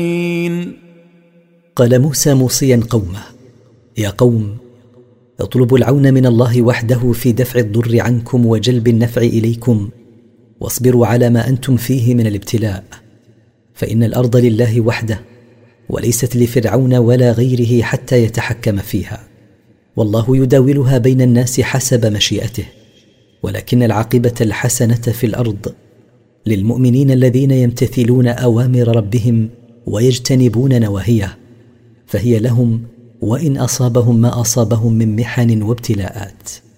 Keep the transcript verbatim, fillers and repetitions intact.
قال موسى موصيا قومه: يا قوم، اطلبوا العون من الله وحده في دفع الضر عنكم وجلب النفع إليكم، واصبروا على ما أنتم فيه من الابتلاء، فإن الأرض لله وحده وليست لفرعون ولا غيره حتى يتحكم فيها، والله يداولها بين الناس حسب مشيئته، ولكن العاقبة الحسنة في الأرض للمؤمنين الذين يمتثلون أوامر ربهم ويجتنبون نواهيه، فهي لهم وإن أصابهم ما أصابهم من محن وابتلاءات.